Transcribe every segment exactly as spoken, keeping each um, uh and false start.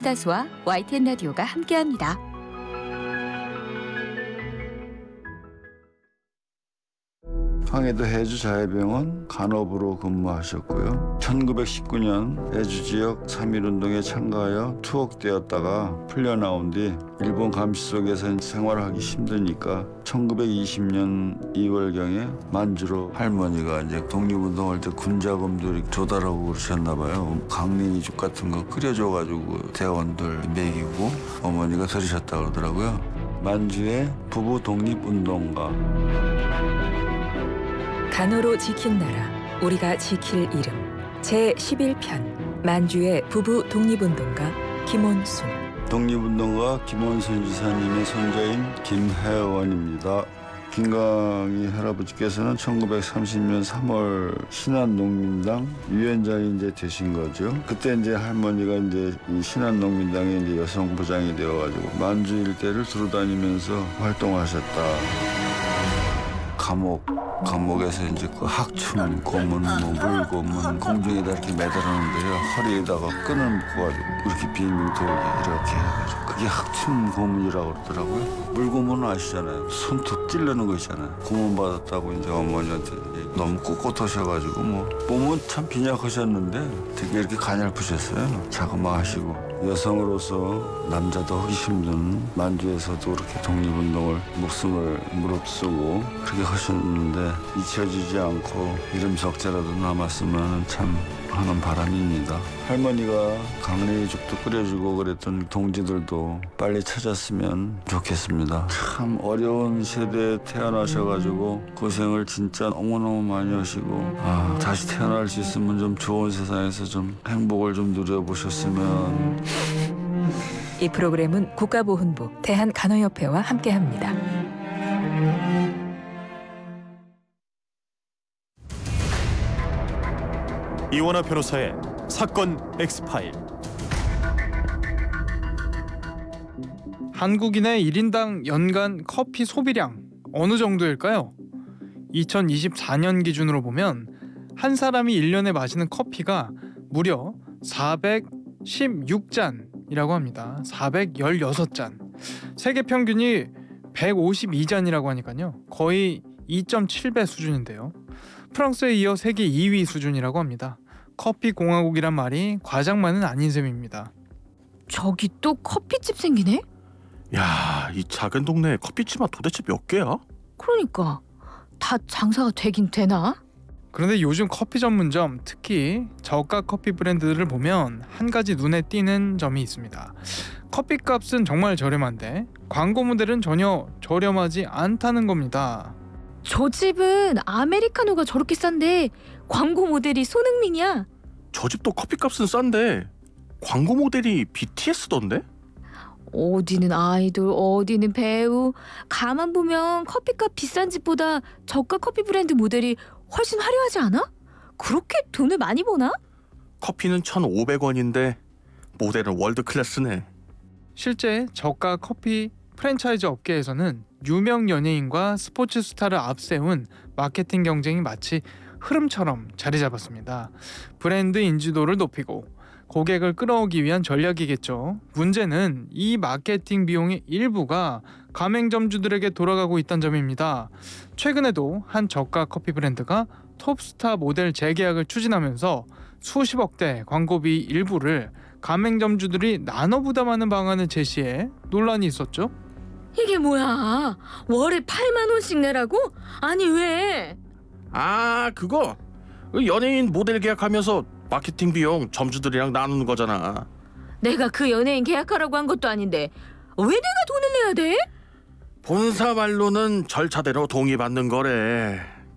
다수와 와이티엔 라디오가 함께합니다. 황해도 해주자해병원 간호부로 근무하셨고요. 천구백십구 년 해주 지역 삼일운동에 참가하여 투옥되었다가 풀려나온 뒤 일본 감시 속에서 생활하기 힘드니까 천구백이십 년 이월경에 만주로 할머니가 이제 독립운동할 때 군자금도 이렇게 조달하고 그러셨나 봐요. 강냉이죽 같은 거 끓여줘가지고 대원들 먹이고 어머니가 들으셨다 그러더라고요. 만주의 부부 독립운동가. 간호로 지킨 나라, 우리가 지킬 이름. 제십일 편 만주의 부부 독립운동가 김원순. 독립운동가 김원순 지사님의 손자인 김혜원입니다. 김강희 할아버지께서는 천구백삼십 년 삼월 신한농민당 위원장이 이제 되신 거죠. 그때 이제 할머니가 이제 이 신한농민당의 이제 여성부장이 되어가지고 만주 일대를 두루다니면서 활동하셨다. 감옥, 감옥에서 이제 그 학춤, 고문, 뭐 물고문 공중에다 이렇게 매달았는데요. 허리에다가 끈을 묶어가지고 이렇게 빙빙 돌게 이렇게 해가지고 그게 학춤 고문이라고 그러더라고요. 물고문은 아시잖아요. 손톱 찔르는 거 있잖아요. 고문 받았다고 이제 어머니한테 너무 꿋꿋하셔가지고 뭐 몸은 참 빈약하셨는데 되게 이렇게 가냘프셨어요. 자그마하시고. 여성으로서 남자도 하기 힘든 만주에서도 그렇게 독립운동을 목숨을 무릅쓰고 그렇게 하셨는데 잊혀지지 않고 이름 석자라도 남았으면 참 하는 바람입니다. 할머니가 강냉이죽도 끓여주고 그랬던 동지들도 빨리 찾았으면 좋겠습니다. 참 어려운 세대에 태어나셔가지고 고생을 진짜 너무너무 많이 하시고 아, 다시 태어날 수 있으면 좀 좋은 세상에서 좀 행복을 좀 누려보셨으면. 이 프로그램은 국가보훈부 대한간호협회와 함께합니다. 이원화 변호사의 사건 엑스파일. 한국인의 일 인당 연간 커피 소비량 어느 정도일까요? 이천이십사 년 기준으로 보면 한 사람이 일 년에 마시는 커피가 무려 사백십육 잔이라고 합니다. 사백십육 잔. 세계 평균이 백오십이 잔이라고 하니까요. 거의 이 점 칠 배 수준인데요. 프랑스에 이어 세계 이 위 수준이라고 합니다. 커피 공화국이란 말이 과장만은 아닌 셈입니다. 저기 또 커피집 생기네? 야, 이 작은 동네에 커피집만 도대체 몇 개야? 그러니까 다 장사가 되긴 되나? 그런데 요즘 커피 전문점, 특히 저가 커피 브랜드들을 보면 한 가지 눈에 띄는 점이 있습니다. 커피값은 정말 저렴한데 광고 모델은 전혀 저렴하지 않다는 겁니다. 저 집은 아메리카노가 저렇게 싼데 광고 모델이 손흥민이야. 저 집도 커피값은 싼데 광고 모델이 비티에스던데? 어디는 아이돌, 어디는 배우. 가만 보면 커피값 비싼 집보다 저가 커피 브랜드 모델이 훨씬 화려하지 않아? 그렇게 돈을 많이 버나? 커피는 천오백 원인데 모델은 월드 클래스네. 실제 저가 커피 프랜차이즈 업계에서는 유명 연예인과 스포츠 스타를 앞세운 마케팅 경쟁이 마치 흐름처럼 자리 잡았습니다. 브랜드 인지도를 높이고 고객을 끌어오기 위한 전략이겠죠. 문제는 이 마케팅 비용의 일부가 가맹점주들에게 돌아가고 있다는 점입니다. 최근에도 한 저가 커피 브랜드가 톱스타 모델 재계약을 추진하면서 수십억대 광고비 일부를 가맹점주들이 나눠 부담하는 방안을 제시해 논란이 있었죠. 이게 뭐야? 월에 팔만 원씩 내라고? 아니 왜? 아, 그거 연예인 모델 계약하면서 마케팅 비용 점주들이랑 나누는 거잖아. 내가 그 연예인 계약하라고 한 것도 아닌데 왜 내가 돈을 내야 돼? 본사 말로는 절차대로 동의받는 거래.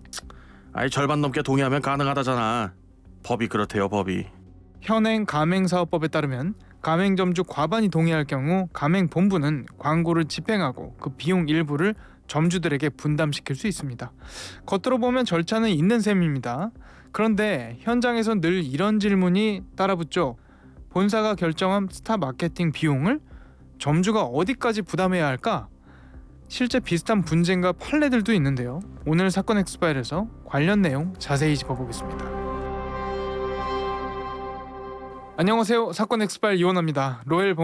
아니, 절반 넘게 동의하면 가능하다잖아. 법이 그렇대요, 법이. 현행 가맹사업법에 따르면 가맹점주 과반이 동의할 경우 가맹본부는 광고를 집행하고 그 비용 일부를 점주들에게 분담시킬 수 있습니다. 겉으로 보면 절차는 있는 셈입니다. 그런데 현장에서 늘 이런 질문이 따라붙죠. 본사가 결정한 스타 마케팅 비용을 점주가 어디까지 부담해야 할까? 실제 비슷한 분쟁과 판례들도 있는데요. 오늘 사건 엑스파일에서 관련 내용 자세히 짚어보겠습니다. 안녕하세요. 사건 엑스파일 이원화입니다. 로엘